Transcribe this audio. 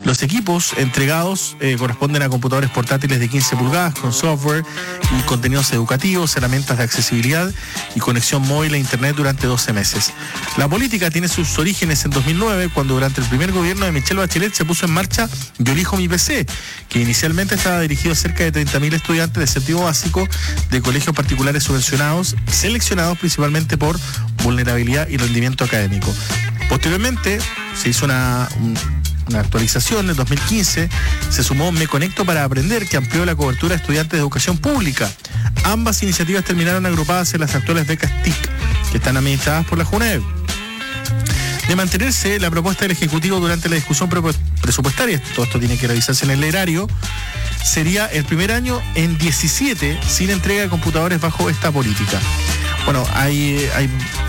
Los equipos entregados corresponden a computadores portátiles de 15 pulgadas con software y contenidos educativos, herramientas de accesibilidad y conexión móvil a internet durante 12 meses. La política tiene sus orígenes en 2009, cuando durante el primer gobierno de Michelle Bachelet se puso en marcha Yo Elijo Mi PC, que inicialmente estaba dirigido a cerca de 30.000 estudiantes de séptimo básico de colegios particulares subvencionados, seleccionados principalmente por vulnerabilidad y rendimiento académico. Posteriormente se hizo una actualización en 2015, se sumó Me Conecto para Aprender, que amplió la cobertura de estudiantes de educación pública. Ambas iniciativas terminaron agrupadas en las actuales becas TIC, que están administradas por la JUNEV. De mantenerse la propuesta del Ejecutivo durante la discusión presupuestaria, todo esto tiene que revisarse en el erario, sería el primer año en 17 sin entrega de computadores bajo esta política. Bueno, hay